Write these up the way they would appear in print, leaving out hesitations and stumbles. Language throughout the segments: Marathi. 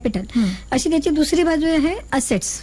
कॅपिटल. अशी त्याची दुसरी बाजू आहे असेट्स.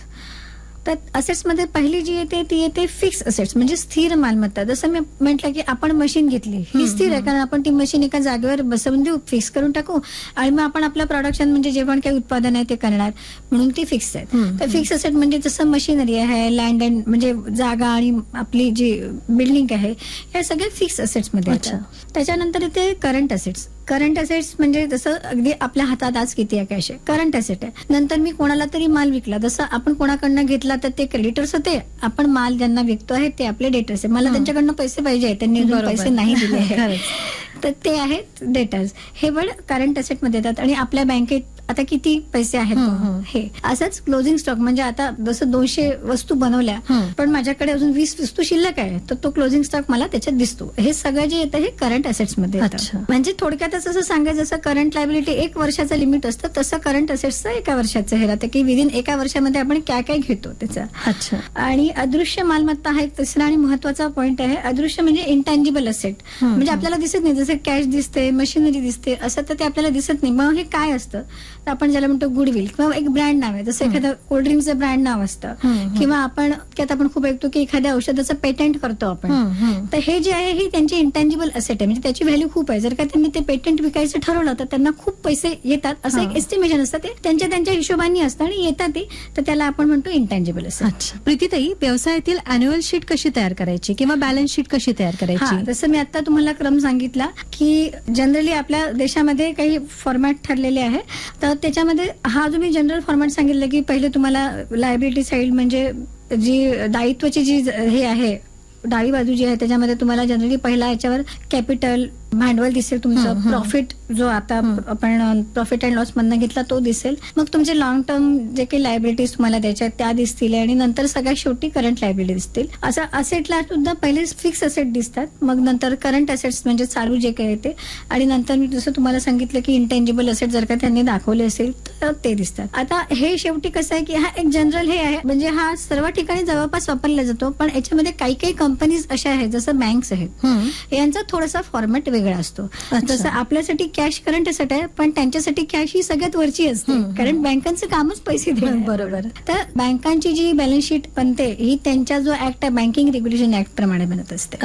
तर असेट्स मध्ये पहिली जी येते ती येते फिक्स असेट्स, म्हणजे स्थिर मालमत्ता. जसं मी म्हटलं की आपण मशीन घेतली, ही स्थिर आहे, कारण आपण ती मशीन एका जागेवर बसवून देऊ, फिक्स करून टाकू आणि मग आपण आपलं प्रोडक्शन म्हणजे जे पण काही उत्पादन आहे ते करणार, म्हणून ती फिक्स आहे. तर फिक्स असेट म्हणजे जसं मशिनरी आहे, लँड अँड म्हणजे जागा आणि आपली जी बिल्डिंग आहे, या सगळ्या फिक्स असेट्स मध्ये येतात. त्याच्यानंतर येते करंट असेट्स. करंट असेट्स म्हणजे जसं अगदी आपल्या हातात आज किती आहे कॅश आहे, करंट असेट आहे. नंतर मी कोणाला तरी माल विकला, जसं आपण कोणाकडनं घेतला तर ते क्रेडिटर्स होते, आपण माल ज्यांना विकतो आहे ते आपले डेटर्स आहे. मला त्यांच्याकडनं पैसे पाहिजे, त्यांनी पैसे नाही दिले आहेत तर ते आहेत डेटर्स. हे पण करंट असेट मध्ये येतात. आणि आपल्या बँकेत आता किती पैसे आहेत हे. असंच क्लोजिंग स्टॉक म्हणजे आता जसं 200 वस्तू बनवल्या पण माझ्याकडे अजून 20 वस्तू शिल्लक आहे, तर तो क्लोजिंग स्टॉक मला त्याच्यात दिसतो. हे सगळं जे येतं हे करंट असेट्स मध्ये येतं. म्हणजे थोडक्यातच असं सांगायचं, जसं करंट लायबिलिटी 1 वर्षाचं लिमिट असतं, तसं करंट असेट्सचं 1 वर्षाचं हे राहतं की विदिन 1 वर्षामध्ये आपण काय काय घेतो त्याचा. आणि अदृश्य मालमत्ता हा एक तिसरा आणि महत्वाचा पॉईंट आहे. अदृश्य म्हणजे इंटँजिबल असेट, म्हणजे आपल्याला दिसत नाही, जसं कॅश दिसते, मशिनरी दिसते, असं तर ते आपल्याला दिसत नाही. मग हे काय असतं, आपण ज्याला म्हणतो गुडविल किंवा एक ब्रँड नाव आहे, जसं एखादं कोल्ड्रिंकचं ब्रँड नाव असतं, किंवा आपण त्यात आपण खूप ऐकतो की एखाद्या औषधाचं पेटंट करतो आपण. तर हे जे आहे हे त्यांची इंटँजिबल असेट आहे, म्हणजे त्याची व्हॅल्यू खूप आहे. जर का त्यांनी ते पेटंट विकायचं ठरवलं तर त्यांना खूप पैसे येतात, असं एक एस्टिमेशन असतं. ते त्यांच्या हिशोबाने असतं आणि येतात ते, तर त्याला आपण म्हणतो इंटँजिबल असेट. प्रीतीताई, व्यवसायातील अॅन्युअल शीट कशी तयार करायची किंवा बॅलन्स शीट कशी तयार करायची? जसं मी आता तुम्हाला क्रम सांगितला की जनरली आपल्या देशामध्ये काही फॉर्मॅट ठरलेले आहे. तर त्याच्यामध्ये हा जो मी जनरल फॉर्मॅट सांगितलं की पहिले तुम्हाला लायबिलिटी साईड म्हणजे जी दायित्वाची जी हे आहे, डावी बाजू जी आहे, त्याच्यामध्ये तुम्हाला जनरली पहिला याच्यावर कॅपिटल भांडवल दिसेल, तुमचं प्रॉफिट जो आता आपण प्रॉफिट अँड लॉस मधनं घेतला तो दिसेल. मग तुमचे लॉंग टर्म जे काही लायबिलिटीज तुम्हाला द्यायच्या त्या दिसतील आणि नंतर सगळ्यात शेवटी करंट लायबिलिटी दिसतील. असं असेटला सुद्धा पहिले फिक्स असेट दिसतात, मग नंतर करंट असेट्स म्हणजे चालू जे काही ते, आणि नंतर मी जसं तुम्हाला सांगितलं की इंटेंजिबल असेट जर का त्यांनी दाखवले असेल तर ते दिसतात. आता हे शेवटी कसं आहे की हा एक जनरल हे आहे, म्हणजे हा सर्व ठिकाणी जवळपास वापरला जातो. पण याच्यामध्ये काही काही कंपनीज अशा आहेत, जसं बँक्स आहेत, यांचा थोडासा फॉर्मॅट वेगळा असतो. जसं आपल्यासाठी कॅश करंट असेट आहे, पण त्यांच्यासाठी कॅश ही सगळ्यात वरची असते, कारण बँकांचं कामच पैसे देणं. बरोबर. तर बँकांची जी बॅलन्स शीट बनते ही त्यांचा जो ऍक्ट आहे, बँकिंग रेग्युलेशन ऍक्ट प्रमाणे बनत असते.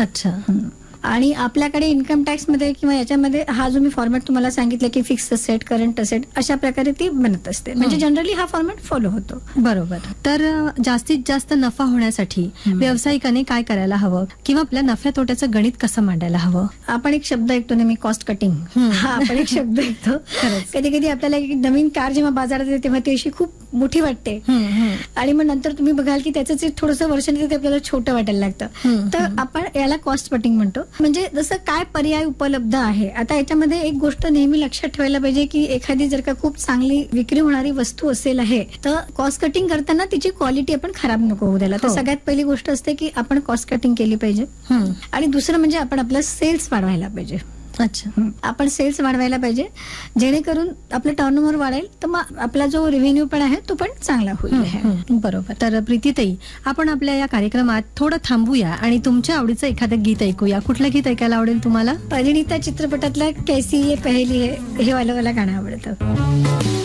आणि आपल्याकडे इन्कम टॅक्स मध्ये किंवा याच्यामध्ये हा जो मी फॉर्मॅट तुम्हाला सांगितलं की फिक्स असेट, करंट असेट, अशा प्रकारे ती बनत असते. म्हणजे जनरली हा फॉर्मॅट फॉलो होतो. बरोबर. तर जास्तीत जास्त नफा होण्यासाठी व्यावसायिकाने काय करायला हवं किंवा आपल्या नफ्या तोट्याचं गणित कसं मांडायला हवं? आपण एक शब्द ऐकतो नेहमी, कॉस्ट कटिंग. हा आपण एक शब्द ऐकतो. कधी कधी आपल्याला एक नवीन कार जेव्हा बाजारात येते तेव्हा ती अशी खूप मोठी वाटते, आणि मग नंतर तुम्ही बघाल की त्याचं थोडंसं वर्षाने ते आपल्याला छोटं वाटायला लागतं. तर आपण याला कॉस्ट कटिंग म्हणतो. म्हणजे जसं काय पर्याय उपलब्ध आहे. आता याच्यामध्ये एक गोष्ट नेहमी लक्षात ठेवायला पाहिजे की एखादी जर का खूप चांगली विक्री होणारी वस्तू असेल आहे, तर कॉस्ट कटिंग करताना तिची क्वालिटी आपण खराब नको होऊ द्यायला. तर सगळ्यात पहिली गोष्ट असते की आपण कॉस्ट कटिंग केली पाहिजे. आणि दुसरं म्हणजे आपण आपलं सेल्स वाढवायला पाहिजे. आपण सेल्स वाढवायला पाहिजे, जेणेकरून आपलं टर्नओव्हर वाढेल, तर मग आपला जो रेव्हेन्यू पण आहे तो पण चांगला होईल. बरोबर. तर प्रीतीताई, आपण आपल्या या कार्यक्रमात थोडं थांबूया आणि तुमच्या आवडीचं एखादं गीत ऐकूया. कुठलं गीत ऐकायला आवडेल तुम्हाला? परिणीता चित्रपटातलं कैसी ये पहेली है हे वालं मला गाणं आवडतं.